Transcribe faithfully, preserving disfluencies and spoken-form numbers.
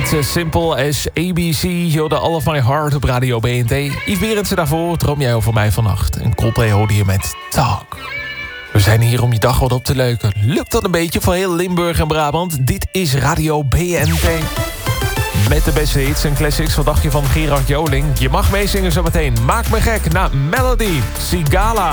It's as simple as A B C. You're the all of my heart op Radio B N T. Yves Berendsen daarvoor. Droom jij over mij vannacht? En Coldplay hoorde je met Talk. We zijn hier om je dag wat op te leuken. Lukt dat een beetje voor heel Limburg en Brabant? Dit is Radio B N T. Met de beste hits en classics. Wat dacht je van Gerard Joling? Je mag meezingen zometeen. Maak me gek na Melody Sigala.